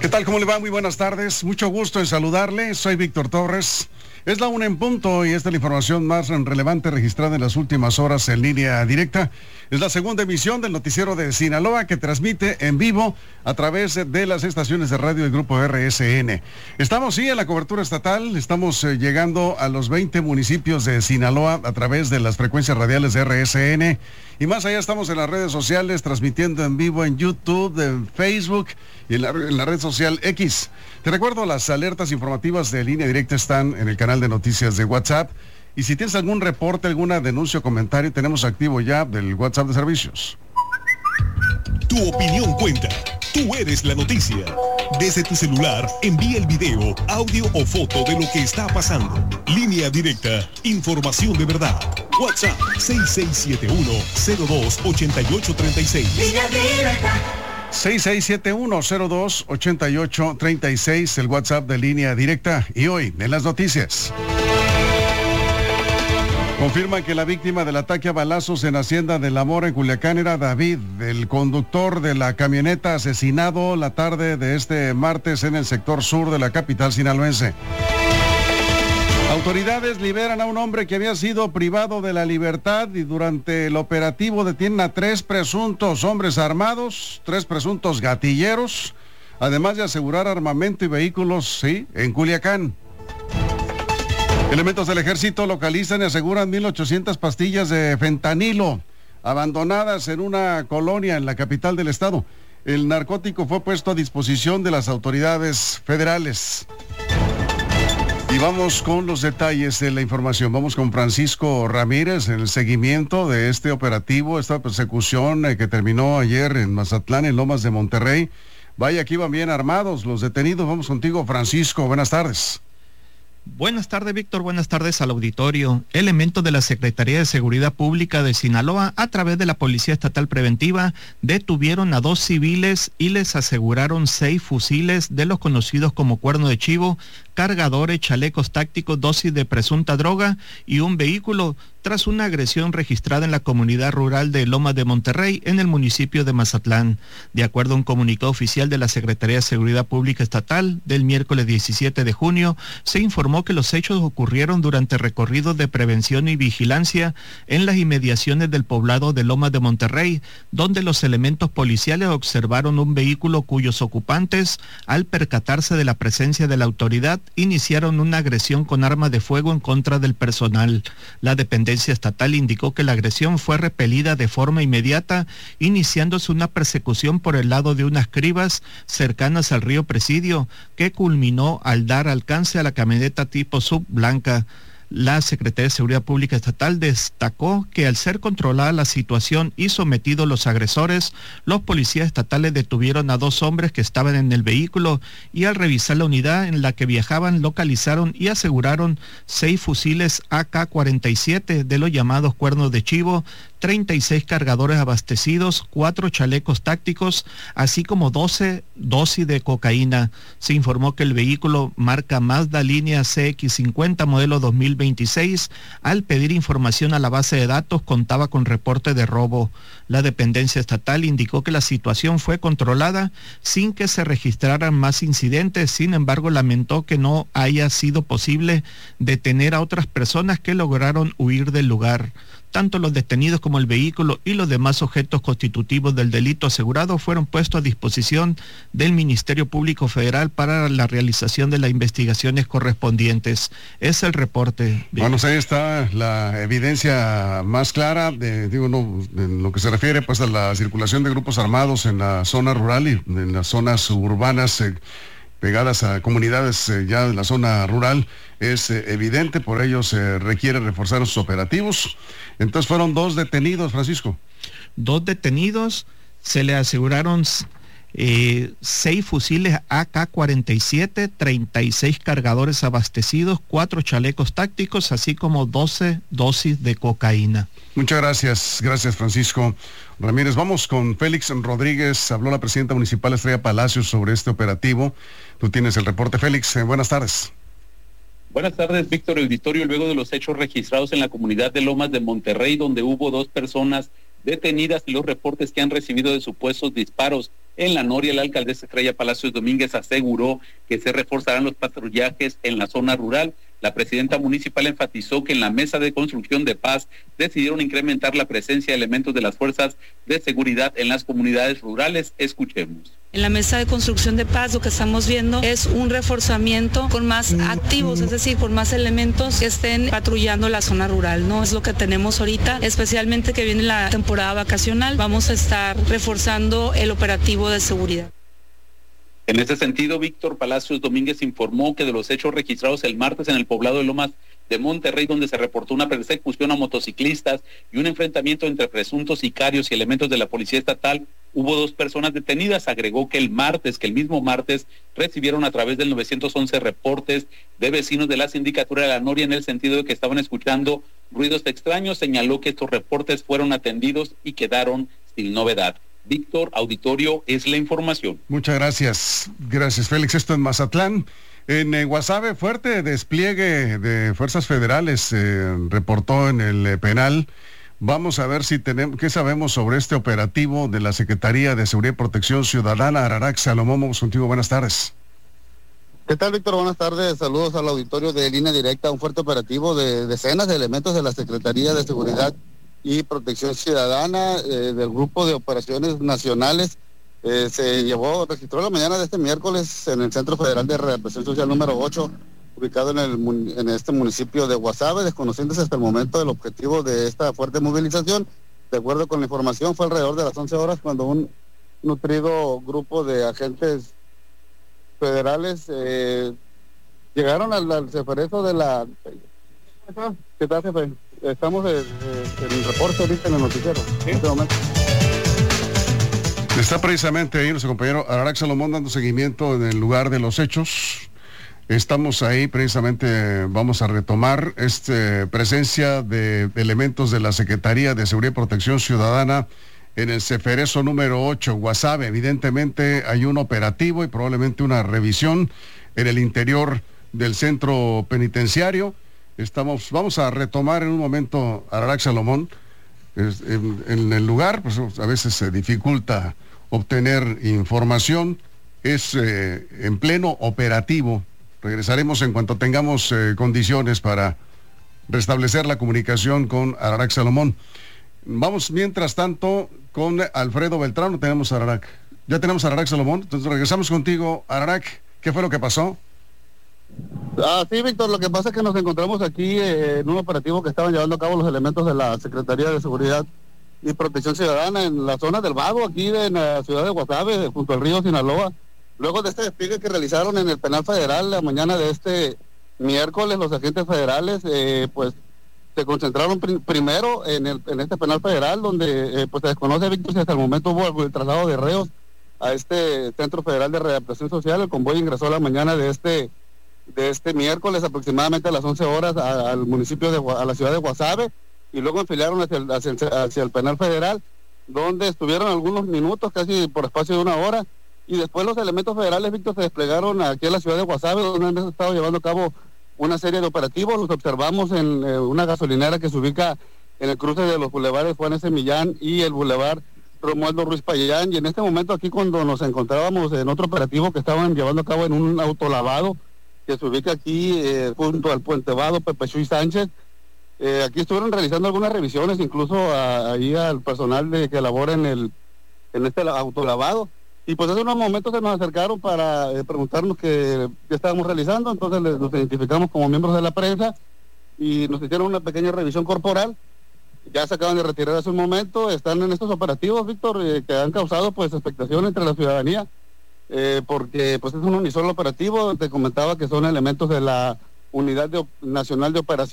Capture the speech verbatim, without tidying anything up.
¿Qué tal? ¿Cómo le va? Muy buenas tardes. Mucho gusto en saludarle. Soy Víctor Torres. Es la una en punto y esta es la información más relevante registrada en las últimas horas en línea directa. Es la segunda emisión del noticiero de Sinaloa que transmite en vivo a través de las estaciones de radio del Grupo R S N. Estamos, sí, en la cobertura estatal. Estamos eh, llegando a los veinte municipios de Sinaloa a través de las frecuencias radiales de R S N. Y más allá estamos en las redes sociales transmitiendo en vivo en YouTube, en Facebook y en la, en la red social X. Te recuerdo, las alertas informativas de línea directa están en el canal de noticias de WhatsApp. Y si tienes algún reporte, alguna denuncia o comentario, tenemos activo ya del WhatsApp de servicios. Tu opinión cuenta. Tú eres la noticia. Desde tu celular, envía el video, audio o foto de lo que está pasando. Línea directa. Información de verdad. WhatsApp seis seis siete uno, cero dos, ocho ocho tres seis. Línea directa. seis seis siete uno, cero dos, ocho ocho tres seis, el WhatsApp de línea directa. Y hoy, en las noticias. Confirma que la víctima del ataque a balazos en Hacienda de La Mora en Culiacán era David, el conductor de la camioneta asesinado la tarde de este martes en el sector sur de la capital sinaloense. Autoridades liberan a un hombre que había sido privado de la libertad y durante el operativo detienen a tres presuntos hombres armados, tres presuntos gatilleros, además de asegurar armamento y vehículos, sí, en Culiacán. Elementos del ejército localizan y aseguran mil ochocientas pastillas de fentanilo abandonadas en una colonia en la capital del estado. El narcótico fue puesto a disposición de las autoridades federales. Y vamos con los detalles de la información. Vamos con Francisco Ramírez en el seguimiento de este operativo, esta persecución eh, que terminó ayer en Mazatlán, en Lomas de Monterrey. Vaya que iban bien armados los detenidos. Vamos contigo, Francisco. Buenas tardes. Buenas tardes, Víctor. Buenas tardes al auditorio. Elementos de la Secretaría de Seguridad Pública de Sinaloa, a través de la Policía Estatal Preventiva, detuvieron a dos civiles y les aseguraron seis fusiles de los conocidos como cuerno de chivo, cargadores, chalecos tácticos, dosis de presunta droga y un vehículo, tras una agresión registrada en la comunidad rural de Lomas de Monterrey, en el municipio de Mazatlán. De acuerdo a un comunicado oficial de la Secretaría de Seguridad Pública Estatal del miércoles diecisiete de junio, se informó que los hechos ocurrieron durante recorridos de prevención y vigilancia en las inmediaciones del poblado de Lomas de Monterrey, donde los elementos policiales observaron un vehículo cuyos ocupantes, al percatarse de la presencia de la autoridad, iniciaron una agresión con arma de fuego en contra del personal. La dependencia estatal indicó que la agresión fue repelida de forma inmediata, iniciándose una persecución por el lado de unas cribas cercanas al río Presidio, que culminó al dar alcance a la camioneta tipo sub blanca. La Secretaría de Seguridad Pública Estatal destacó que al ser controlada la situación y sometidos los agresores, los policías estatales detuvieron a dos hombres que estaban en el vehículo y al revisar la unidad en la que viajaban localizaron y aseguraron seis fusiles A K cuarenta y siete de los llamados cuernos de chivo, treinta y seis cargadores abastecidos, cuatro chalecos tácticos, así como doce dosis de cocaína. Se informó que el vehículo marca Mazda línea C X cincuenta modelo dos mil veintiséis, al pedir información a la base de datos, contaba con reporte de robo. La dependencia estatal indicó que la situación fue controlada sin que se registraran más incidentes. Sin embargo, lamentó que no haya sido posible detener a otras personas que lograron huir del lugar. Tanto los detenidos como el vehículo y los demás objetos constitutivos del delito asegurado fueron puestos a disposición del Ministerio Público Federal para la realización de las investigaciones correspondientes. Es el reporte. Bueno, ahí está la evidencia más clara de, digo, no, en lo que se refiere pues a la circulación de grupos armados en la zona rural y en las zonas urbanas eh, pegadas a comunidades eh, ya de la zona rural. Es eh, evidente, por ello se requiere reforzar sus operativos. Entonces fueron dos detenidos, Francisco. Dos detenidos, se le aseguraron eh, seis fusiles A K cuarenta y siete, treinta y seis cargadores abastecidos, cuatro chalecos tácticos, así como doce dosis de cocaína. Muchas gracias, gracias Francisco Ramírez. Vamos con Félix Rodríguez. Habló la presidenta municipal Estrella Palacios sobre este operativo. Tú tienes el reporte, Félix. Eh, buenas tardes. Buenas tardes, Víctor Auditorio. Luego de los hechos registrados en la comunidad de Lomas de Monterrey, donde hubo dos personas detenidas y los reportes que han recibido de supuestos disparos En La Noria, la alcaldesa Estrella Palacios Domínguez aseguró que se reforzarán los patrullajes en la zona rural. La presidenta municipal enfatizó que en la mesa de construcción de paz decidieron incrementar la presencia de elementos de las fuerzas de seguridad en las comunidades rurales. Escuchemos. En la mesa de construcción de paz lo que estamos viendo es un reforzamiento con más activos, es decir, con más elementos que estén patrullando la zona rural, ¿no? Es lo que tenemos ahorita, especialmente que viene la temporada vacacional. Vamos a estar reforzando el operativo de seguridad. En ese sentido, Víctor Palacios Domínguez informó que de los hechos registrados el martes en el poblado de Lomas de Monterrey, donde se reportó una persecución a motociclistas y un enfrentamiento entre presuntos sicarios y elementos de la policía estatal, hubo dos personas detenidas. Agregó que el martes, que el mismo martes, recibieron a través del nueve once reportes de vecinos de la sindicatura de La Noria en el sentido de que estaban escuchando ruidos extraños. Señaló que estos reportes fueron atendidos y quedaron sin novedad. Víctor, auditorio, es la información. Muchas gracias. Gracias, Félix. Esto en Mazatlán. En eh, Guasave, fuerte despliegue de fuerzas federales eh, reportó en el eh, penal. Vamos a ver si tenemos, qué sabemos sobre este operativo de la Secretaría de Seguridad y Protección Ciudadana. Ararac Salomón, vamos contigo. Buenas tardes. ¿Qué tal, Víctor? Buenas tardes. Saludos al auditorio de Línea Directa. Un fuerte operativo de decenas de elementos de la Secretaría de Seguridad y Protección Ciudadana eh, del Grupo de Operaciones Nacionales. Eh, se llevó, registró la mañana de este miércoles en el Centro Federal de Represión Social número ocho, ubicado en, el, en este municipio de Guasave, desconociéndose hasta el momento el objetivo de esta fuerte movilización. De acuerdo con la información, fue alrededor de las once horas cuando un nutrido grupo de agentes federales eh, llegaron al, al ceferezo de la... ¿Qué tal, jefe? Estamos en, en el reporte ahorita en el noticiero, ¿sí? En este momento. Está precisamente ahí nuestro compañero Ararac Salomón dando seguimiento en el lugar de los hechos. Estamos ahí precisamente, vamos a retomar esta presencia de elementos de la Secretaría de Seguridad y Protección Ciudadana en el ceferezo número ocho, Guasave. Evidentemente hay un operativo y probablemente una revisión en el interior del centro penitenciario. Estamos, vamos a retomar en un momento a Ararac Salomón. En, en el lugar, pues a veces se dificulta obtener información. Es eh, en pleno operativo. Regresaremos en cuanto tengamos eh, condiciones para restablecer la comunicación con Ararac Salomón. Vamos mientras tanto con Alfredo Beltrán. No tenemos a Ararac. Ya tenemos a Ararac Salomón. Entonces regresamos contigo, Ararac. ¿Qué fue lo que pasó? Ah, sí, Víctor, lo que pasa es que nos encontramos aquí eh, en un operativo que estaban llevando a cabo los elementos de la Secretaría de Seguridad y Protección Ciudadana en la zona del Vago, aquí de, en la ciudad de Guasave, junto al río Sinaloa. Luego de este despliegue que realizaron en el penal federal la mañana de este miércoles, los agentes federales eh, pues se concentraron pr primero en, el, en este penal federal, donde eh, pues se desconoce, Víctor, si hasta el momento hubo el traslado de reos a este Centro Federal de Readaptación Social. El convoy ingresó la mañana de este de este miércoles aproximadamente a las once horas a, al municipio de a la ciudad de Guasave, y luego enfilaron hacia el, hacia, el, hacia el penal federal, donde estuvieron algunos minutos, casi por espacio de una hora, y después los elementos federales, Víctor, se desplegaron aquí en la ciudad de Guasave, donde han estado llevando a cabo una serie de operativos. Los observamos en eh, una gasolinera que se ubica en el cruce de los bulevares Juan S. Millán y el bulevar Romualdo Ruiz Payán, y en este momento aquí cuando nos encontrábamos en otro operativo que estaban llevando a cabo en un autolavado que se ubica aquí eh, junto al Puente Vado Pepe Chuy Sánchez. Eh, aquí estuvieron realizando algunas revisiones, incluso a, ahí al personal de, que labora en, el, en este autolavado. Y pues hace unos momentos se nos acercaron para eh, preguntarnos qué, qué estábamos realizando. Entonces les, nos identificamos como miembros de la prensa y nos hicieron una pequeña revisión corporal. Ya se acaban de retirar hace un momento. Están en estos operativos, Víctor, eh, que han causado pues expectación entre la ciudadanía. Eh, porque pues es un unisolo operativo. Te comentaba que son elementos de la Unidad de, Nacional de Operación